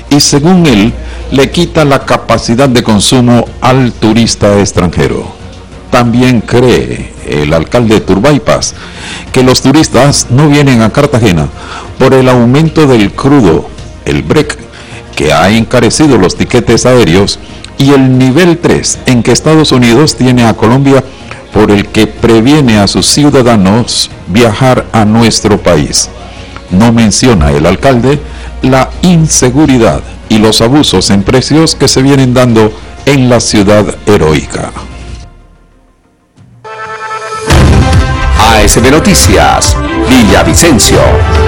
y según él le quita la capacidad de consumo al turista extranjero. También cree el alcalde de Turbaypas que los turistas no vienen a Cartagena por el aumento del crudo, el BREC, que ha encarecido los tiquetes aéreos, y el nivel 3 en que Estados Unidos tiene a Colombia, por el que previene a sus ciudadanos viajar a nuestro país. No menciona el alcalde la inseguridad y los abusos en precios que se vienen dando en la ciudad heroica. ASB Noticias, Villavicencio.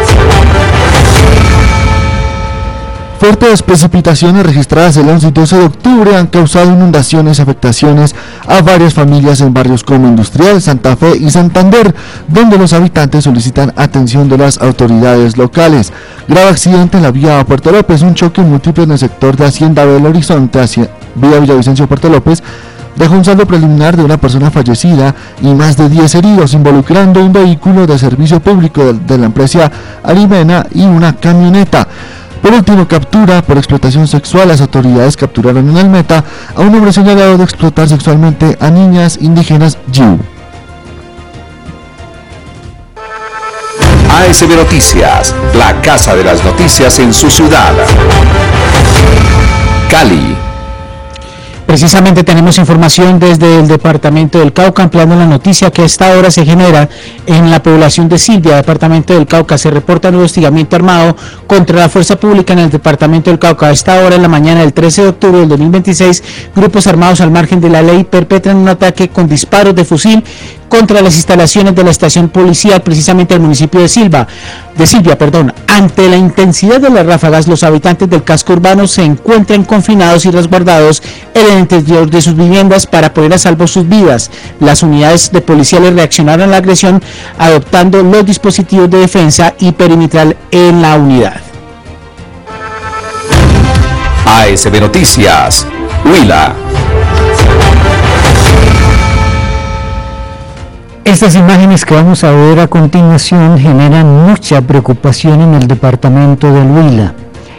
Fuertes precipitaciones registradas el 11 y 12 de octubre han causado inundaciones y afectaciones a varias familias en barrios como Industrial, Santa Fe y Santander, donde los habitantes solicitan atención de las autoridades locales. Grave accidente en la vía Puerto López, un choque múltiple en el sector de Hacienda Belo Horizonte, vía Villavicencio Puerto López, dejó un saldo preliminar de una persona fallecida y más de 10 heridos, involucrando un vehículo de servicio público de la empresa Arimena y una camioneta. Por último, captura por explotación sexual. Las autoridades capturaron en Almeta a un hombre señalado de explotar sexualmente a niñas indígenas Yiu. ASB Noticias, la casa de las noticias en su ciudad. Cali. Precisamente tenemos información desde el departamento del Cauca, ampliando la noticia que a esta hora se genera en la población de Silvia, departamento del Cauca. Se reporta un hostigamiento armado contra la fuerza pública en el departamento del Cauca. A esta hora, en la mañana del 13 de octubre del 2026, grupos armados al margen de la ley perpetran un ataque con disparos de fusil contra las instalaciones de la estación policial, precisamente del municipio de Silvia. Ante la intensidad de las ráfagas, los habitantes del casco urbano se encuentran confinados y resguardados en el interior de sus viviendas para poner a salvo sus vidas. Las unidades de policía reaccionaron a la agresión adoptando los dispositivos de defensa y perimetral en la unidad. ASB Noticias, Huila. Estas imágenes que vamos a ver a continuación generan mucha preocupación en el departamento del Huila.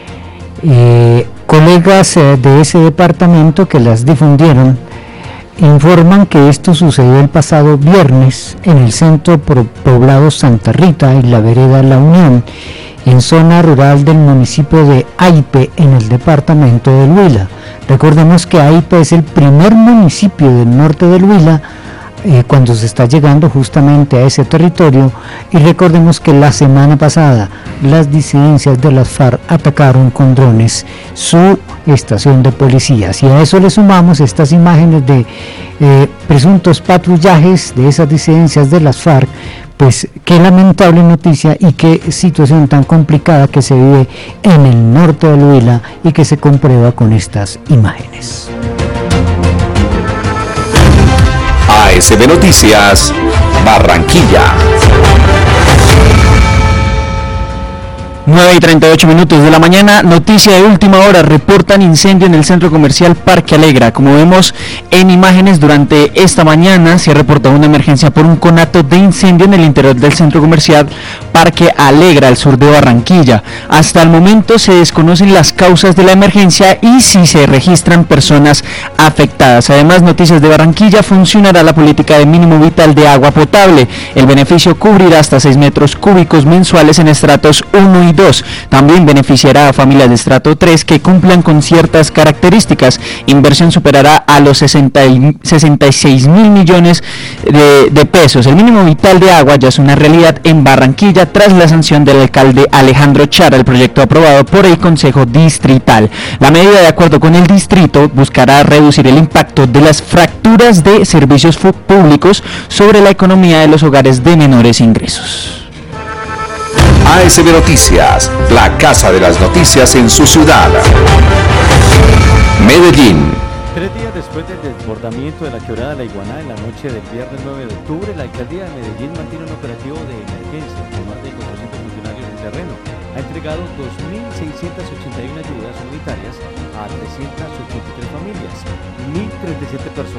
Colegas de ese departamento que las difundieron informan que esto sucedió el pasado viernes en el centro poblado Santa Rita y la vereda La Unión, en zona rural del municipio de Aipe, en el departamento del Huila. Recordemos que Aipe es el primer municipio del norte del Huila cuando se está llegando justamente a ese territorio, y recordemos que la semana pasada las disidencias de las FARC atacaron con drones su estación de policías, y a eso le sumamos estas imágenes de presuntos patrullajes de esas disidencias de las FARC. Pues qué lamentable noticia y qué situación tan complicada que se vive en el norte del Huila y que se comprueba con estas imágenes. ASB Noticias, Barranquilla. 9:38 de la mañana, noticia de última hora, reportan incendio en el centro comercial Parque Alegra. Como vemos en imágenes, durante esta mañana se ha reportado una emergencia por un conato de incendio en el interior del centro comercial Parque Alegra, al sur de Barranquilla. Hasta el momento se desconocen las causas de la emergencia y si se registran personas afectadas. Además, noticias de Barranquilla, funcionará la política de mínimo vital de agua potable. El beneficio cubrirá hasta 6 metros cúbicos mensuales en estratos 1 y 2. También beneficiará a familias de estrato 3 que cumplan con ciertas características. Inversión superará a los 66 mil millones de pesos. El mínimo vital de agua ya es una realidad en Barranquilla tras la sanción del alcalde Alejandro Chara, el proyecto aprobado por el Consejo Distrital. La medida, de acuerdo con el distrito, buscará reducir el impacto de las fracturas de servicios públicos sobre la economía de los hogares de menores ingresos. ASB Noticias, la casa de las noticias en su ciudad. Medellín. 3 días después del desbordamiento de la quebrada La Iguaná en la noche del viernes 9 de octubre, la alcaldía de Medellín mantiene un operativo de emergencia con más de 400 funcionarios en terreno. Ha entregado 2.681 ayudas humanitarias a 383 familias, 1.037 personas